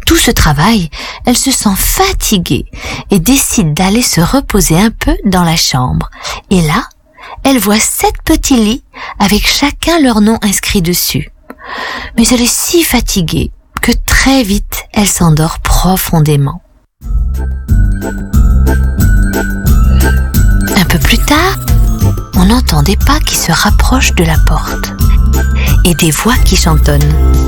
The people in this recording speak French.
tout ce travail, elle se sent fatiguée et décide d'aller se reposer un peu dans la chambre. Et là, elle voit 7 petits lits avec chacun leur nom inscrit dessus. Mais elle est si fatiguée que très vite, elle s'endort profondément. Un peu plus tard, on entend des pas qui se rapprochent de la porte et des voix qui chantonnent.